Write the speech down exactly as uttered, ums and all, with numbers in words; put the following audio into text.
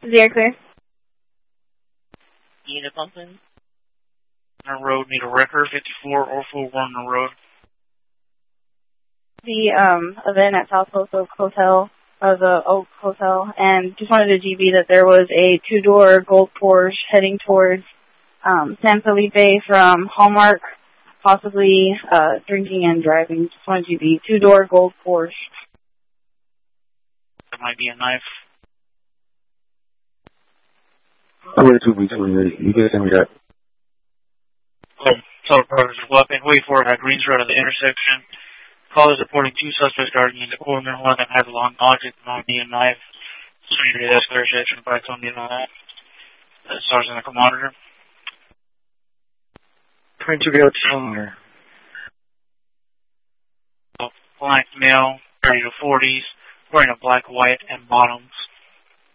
Zero clear. Unit something. On road, need a wrecker, fifty-four or full run on the road. The um, event at South Coast Oak Hotel, uh, the Oak Hotel, and just wanted to G B that there was a two-door gold Porsche heading towards um, San Felipe from Hallmark, possibly uh, drinking and driving. Just wanted to G B, two-door gold Porsche. There might be a knife. twenty-two B twenty-eight, you can send me that. Oh, total purpose of weapon. Wait for it at Greens Road at the intersection. Callers reporting two suspects arguing in the corner. One of them has a long object, might be a knife. Swinging to the escalator section by Tony and all that. Uh, Sergeant Echo Monitor. twenty-two B two. Black male, thirty to forties, wearing a black, white, and bottom.